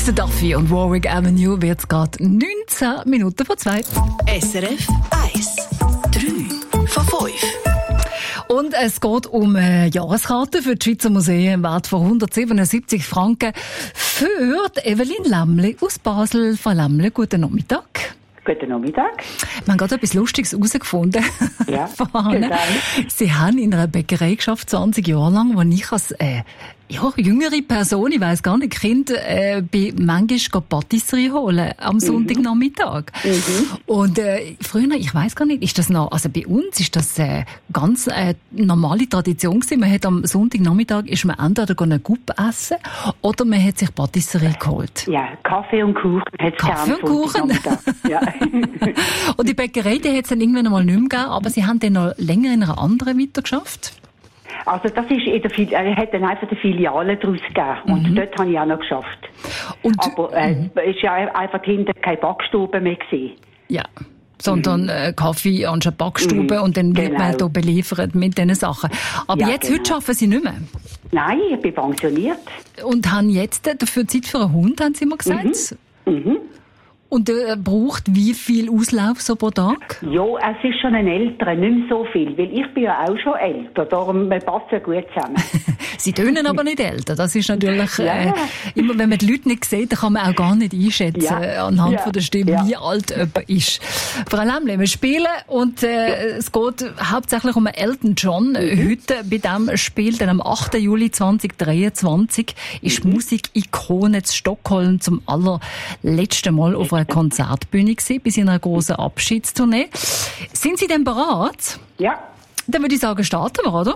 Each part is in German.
Der Duffy und Warwick Avenue wird gerade 19 Minuten vor 2. SRF 1. 3 von 5. Und es geht um Jahreskarten für die Schweizer Museen im Wert von 177 Franken für die Evelyn Lämmli aus Basel. Frau Lämmli, guten Nachmittag. Guten Nachmittag. Wir haben gerade etwas Lustiges herausgefunden. Ja, Sie haben in einer Bäckerei geschafft, 20 Jahre lang, wo ich als jüngere Person, ich weiss gar nicht, Kind, bin manchmal Patisserie holen am Sonntagnachmittag. Und früher, ich weiss gar nicht, ist das noch, also bei uns ist das ganz normale Tradition gewesen. Man hat am Sonntagnachmittag ist man entweder eine Guppe essen oder man hat sich Patisserie geholt. Ja, Kaffee und Kuchen hat es Kaffee und Kuchen? Ja. Und die Bäckerei, die hat es dann irgendwann einmal nicht mehr gegeben, aber Sie haben dann noch länger in einer anderen weitergeschafft? Also das ist er hat dann einfach eine Filiale daraus gegeben und dort habe ich auch noch geschafft. Aber es ist ja einfach hinter keine Backstube mehr gewesen. Ja, sondern Kaffee anstatt Backstube und dann wird man da beliefert mit diesen Sachen. Aber ja, jetzt, heute arbeiten Sie nicht mehr? Nein, ich bin pensioniert. Und haben jetzt dafür Zeit für einen Hund, haben Sie mir gesagt? Und braucht wie viel Auslauf so pro Tag? Ja, es ist schon ein älterer, nicht mehr so viel, weil ich bin ja auch schon älter, darum wir passen gut zusammen. Sie tönen aber nicht älter, das ist natürlich, immer wenn man die Leute nicht sieht, dann kann man auch gar nicht einschätzen, anhand von der Stimme, wie alt jemand ist. Frau Lämmli, wir spielen und es geht hauptsächlich um Elton John. Heute bei diesem Spiel, dann am 8. Juli 2023, ist Musikikone zu Stockholm zum allerletzten Mal auf einer Konzertbühne gewesen, bei seiner grossen Abschiedstournee. Sind Sie denn bereit? Ja. Dann würde ich sagen, starten wir, oder?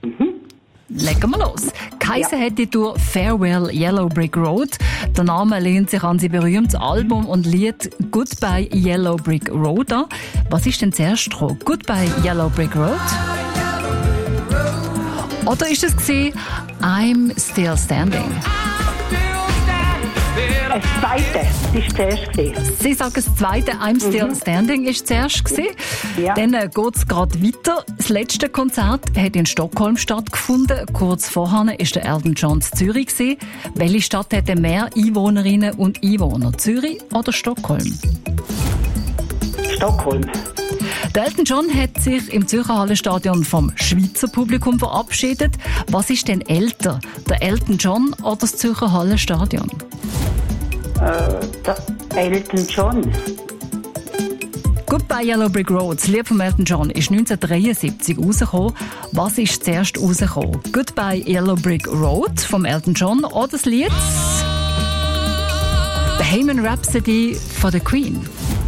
Legen wir los. Kaiser hätte durch Farewell Yellow Brick Road. Der Name lehnt sich an sein berühmtes Album und Lied Goodbye Yellow Brick Road an. Was ist denn zuerst dran? Goodbye Yellow Brick Road? Oder ist es gewesen, I'm Still Standing? Das Zweite, das ist zuerst gewesen. Sie sagen, das Zweite, I'm Still Standing, ist zuerst gewesen. Ja. Dann geht es gerade weiter. Das letzte Konzert hat in Stockholm stattgefunden. Kurz vorher war der Elton John in Zürich gewesen. Welche Stadt hatte mehr Einwohnerinnen und Einwohner? Zürich oder Stockholm? Stockholm. Der Elton John hat sich im Zürcher Hallenstadion vom Schweizer Publikum verabschiedet. Was ist denn älter, der Elton John oder das Zürcher Hallenstadion? Der Elton John. Goodbye Yellow Brick Road, das Lied von Elton John, ist 1973 rausgekommen. Was ist zuerst rausgekommen? Goodbye Yellow Brick Road vom Elton John oder das Lied Bohemian Rhapsody von der Queen?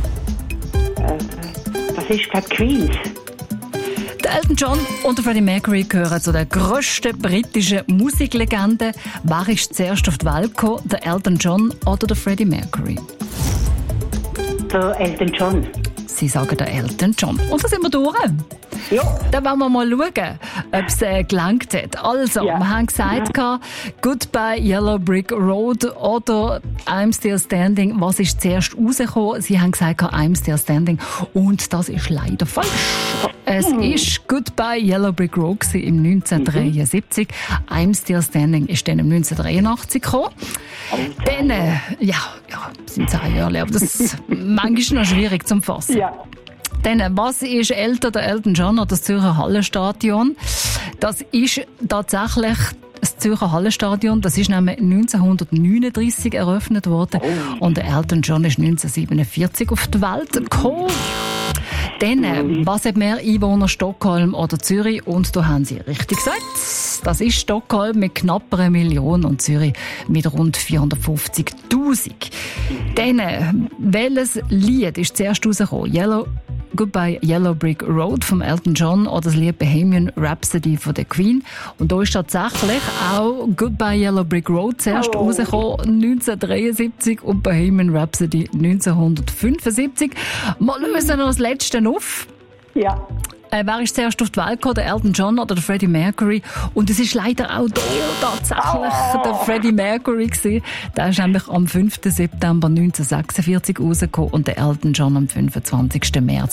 Das ist, glaube ich, Queen. Der Elton John und der Freddie Mercury gehören zu den grössten britischen Musiklegenden. Wer ist zuerst auf die Welt gekommen? Der Elton John oder der Freddie Mercury? Der Elton John. Sie sagen der Elton John. Und da sind wir durch. Ja. Dann wollen wir mal schauen, ob es gelangt hat. Also, wir haben gesagt, Goodbye Yellow Brick Road oder I'm Still Standing. Was ist zuerst rausgekommen? Sie haben gesagt, I'm Still Standing. Und das ist leider falsch. Es ist Goodbye Yellow Brick Road im 1973. I'm Still Standing ist dann im 1983 gekommen. Dann, sind 10 Jahre, aber das ist manchmal noch schwierig zum Fassen. Ja. Dann, was ist älter, der Elton John oder das Zürcher Hallenstadion? Das ist tatsächlich das Zürcher Hallenstadion. Das ist nämlich 1939 eröffnet worden. Und der Elton John ist 1947 auf die Welt gekommen. Dann, was hat mehr Einwohner, Stockholm oder Zürich? Und da haben Sie richtig gesagt. Das ist Stockholm mit knapp 1 Million und Zürich mit rund 450'000. Dann, welches Lied ist zuerst rausgekommen? Goodbye Yellow Brick Road vom Elton John oder das Lied Bohemian Rhapsody von der Queen. Und da ist tatsächlich auch Goodbye Yellow Brick Road zuerst rausgekommen, 1973 und Bohemian Rhapsody 1975. Wir lösen noch das Letzte auf. Ja. Wer ist zuerst auf die Welt gekommen, der Elton John oder der Freddie Mercury? Und es ist leider auch tatsächlich der Freddie Mercury gewesen. Der ist nämlich am 5. September 1946 rausgekommen und der Elton John am 25. März